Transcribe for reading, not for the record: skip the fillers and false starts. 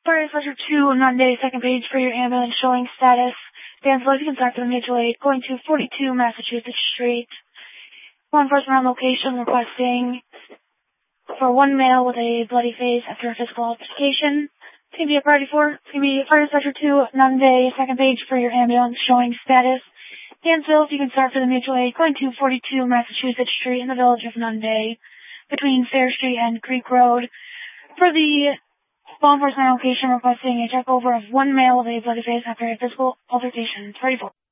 Fire Dispatcher 2, Monday, second page for your ambulance showing status. Danville, you can start for the mutual aid going to 42 Massachusetts Street. Law enforcement on location requesting for one male with a bloody face after a physical altercation. It's going to be a priority 4. It's going to be Fire Dispatcher 2, Monday, second page for your ambulance showing status. Danville, you can start for the mutual aid going to 42 Massachusetts Street in the village of Nunday between Fair Street and Creek Road. For the law enforcement location requesting a check over of one male with a bloody face after a physical altercation. 34.